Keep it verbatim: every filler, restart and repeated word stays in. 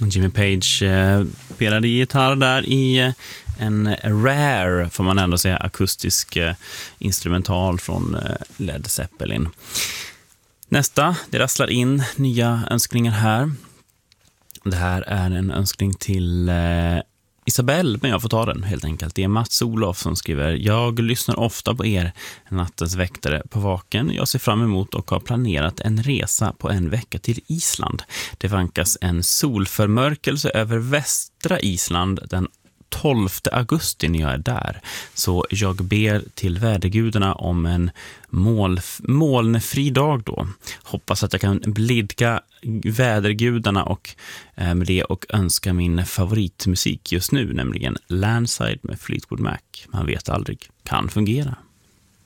Jimmy Page eh, spelade gitarr där i eh, en rare, får man ändå säga, akustisk eh, instrumental från eh, Led Zeppelin. Nästa, det rasslar in nya önskningar här. Det här är en önskning till eh, Isabelle, men jag får ta den helt enkelt. Det är Mats Olof som skriver: jag lyssnar ofta på er, nattens väktare på Vaken. Jag ser fram emot och har planerat en resa på en vecka till Island. Det vankas en solförmörkelse över västra Island den tolfte augusti när jag är där. Så jag ber till vädergudarna om en mål, molnfri dag då. Hoppas att jag kan blidka vädergudarna och eh, med det och önska min favoritmusik just nu, nämligen Landside med Fleetwood Mac. Man vet aldrig, kan fungera.